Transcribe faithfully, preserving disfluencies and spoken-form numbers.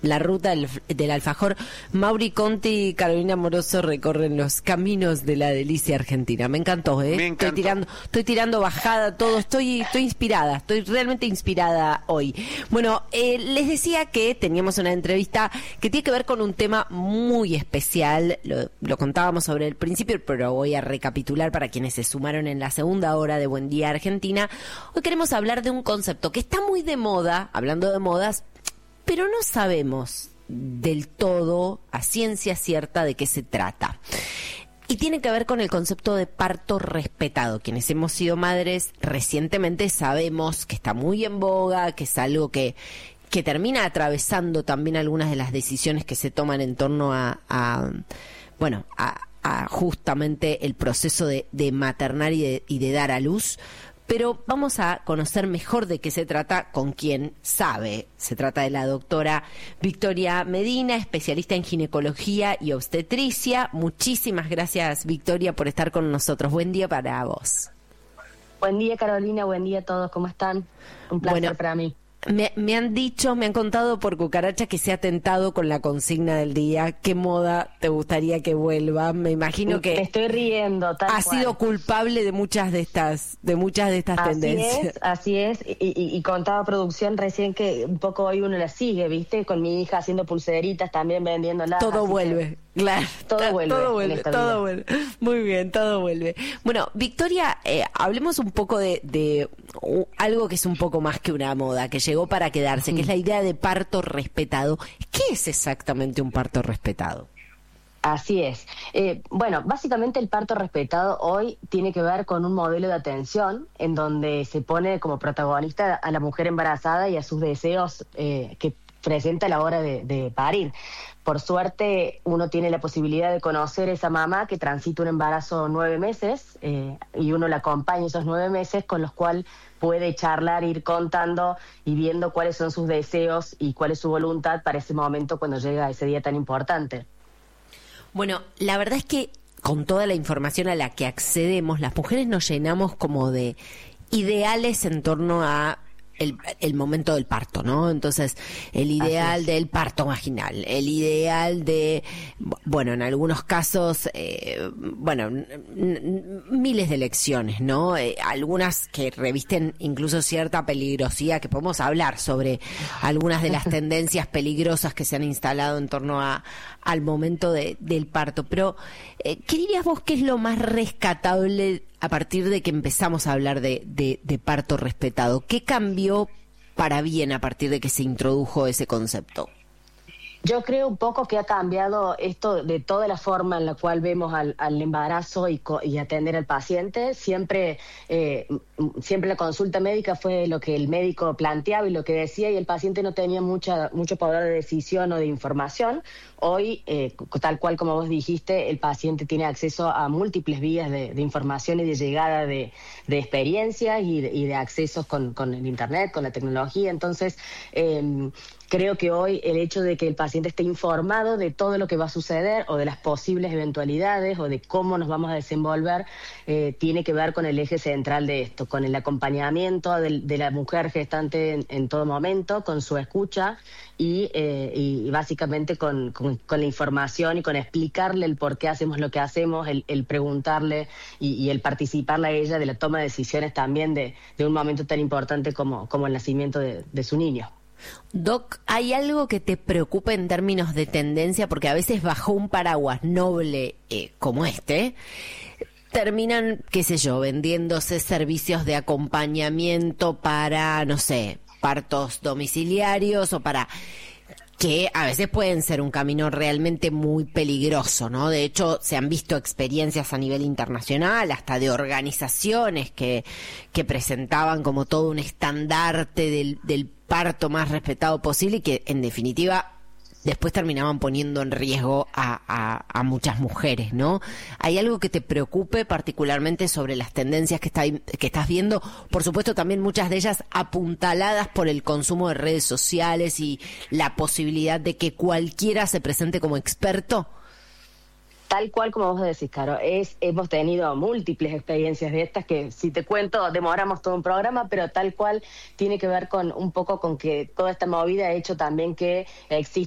la ruta del, del alfajor. Mauri Conti y Carolina Moroso recorren los caminos de la delicia argentina. Me encantó, ¿eh? Me encantó. Estoy tirando, estoy tirando bajada, todo. Estoy, estoy inspirada, estoy realmente inspirada hoy. Bueno, eh, les decía que teníamos una entrevista que tiene que ver con un tema muy especial. Lo, lo contábamos sobre el principio, pero voy a recapitular para quienes se sumaron en la segunda hora de Buen Día Argentina. Hoy queremos hablar de un concepto que está muy de moda, hablando de modas, pero no sabemos del todo a ciencia cierta de qué se trata. Y tiene que ver con el concepto de parto respetado. Quienes hemos sido madres recientemente sabemos que está muy en boga, que es algo que, que termina atravesando también algunas de las decisiones que se toman en torno a, a bueno, a, a justamente el proceso de, de maternar y de, y de dar a luz. Pero vamos a conocer mejor de qué se trata con quien sabe. Se trata de la doctora Victoria Medina, especialista en ginecología y obstetricia. Muchísimas gracias, Victoria, por estar con nosotros. Buen día para vos. Buen día, Carolina. Buen día a todos. ¿Cómo están? Un placer bueno, para mí. Me, me han dicho, me han contado por cucaracha que se ha tentado con la consigna del día. ¿Qué moda te gustaría que vuelva? Me imagino que me estoy riendo. Tal ha cual. sido culpable de muchas de estas, de muchas de estas así tendencias. Es, así es, y, y, y contaba producción recién que un poco hoy uno la sigue, ¿viste? Con mi hija haciendo pulseritas, también vendiéndolas. Todo vuelve. Claro, todo vuelve, todo vuelve, todo vida. vuelve. Muy bien, todo vuelve. Bueno, Victoria, eh, hablemos un poco de, de uh, algo que es un poco más que una moda, que llegó para quedarse, mm. que es la idea de parto respetado. ¿Qué es exactamente un parto respetado? Así es. Eh, bueno, básicamente el parto respetado hoy tiene que ver con un modelo de atención en donde se pone como protagonista a la mujer embarazada y a sus deseos eh, que presenta a la hora de, de parir. Por suerte, uno tiene la posibilidad de conocer a esa mamá que transita un embarazo nueve meses eh, y uno la acompaña esos nueve meses con los cuales puede charlar, ir contando y viendo cuáles son sus deseos y cuál es su voluntad para ese momento cuando llega ese día tan importante. Bueno, la verdad es que con toda la información a la que accedemos, las mujeres nos llenamos como de ideales en torno a El, el momento del parto, ¿no? Entonces, el ideal del parto vaginal, el ideal de, bueno, en algunos casos, eh, bueno, n- n- miles de elecciones, ¿no? Eh, algunas que revisten incluso cierta peligrosidad, que podemos hablar sobre algunas de las tendencias peligrosas que se han instalado en torno a al momento de, del parto. Pero, eh, ¿qué dirías vos que es lo más rescatable a partir de que empezamos a hablar de, de, de parto respetado? ¿Qué cambió para bien a partir de que se introdujo ese concepto? Yo creo un poco que ha cambiado esto de toda la forma en la cual vemos al, al embarazo y, co- y atender al paciente. Siempre, eh, siempre la consulta médica fue lo que el médico planteaba y lo que decía, y el paciente no tenía mucha, mucho poder de decisión o de información. Hoy, eh, tal cual como vos dijiste, el paciente tiene acceso a múltiples vías de, de información y de llegada de, de experiencias y de, y de accesos con, con el Internet, con la tecnología. Entonces, eh, creo que hoy el hecho de que el paciente esté informado de todo lo que va a suceder o de las posibles eventualidades o de cómo nos vamos a desenvolver, eh, tiene que ver con el eje central de esto, con el acompañamiento de, de la mujer gestante en, en todo momento, con su escucha y, eh, y básicamente con, con, con la información y con explicarle el por qué hacemos lo que hacemos, el, el preguntarle y, y el participarle a ella de la toma de decisiones también de, de un momento tan importante como, como el nacimiento de, de su niño. Doc, ¿hay algo que te preocupe en términos de tendencia? Porque a veces bajo un paraguas noble eh, como este, terminan, qué sé yo, vendiéndose servicios de acompañamiento para, no sé, partos domiciliarios o para... que a veces pueden ser un camino realmente muy peligroso, ¿no? De hecho, se han visto experiencias a nivel internacional, hasta de organizaciones que, que presentaban como todo un estandarte del, del parto más respetado posible y que, en definitiva, después terminaban poniendo en riesgo a, a, a muchas mujeres, ¿no? ¿Hay algo que te preocupe particularmente sobre las tendencias que, está, que estás viendo? Por supuesto, también muchas de ellas apuntaladas por el consumo de redes sociales y la posibilidad de que cualquiera se presente como experto. Tal cual como vos decís, Caro, es, hemos tenido múltiples experiencias de estas que, si te cuento, demoramos todo un programa, pero tal cual tiene que ver con un poco con que toda esta movida ha hecho también que exista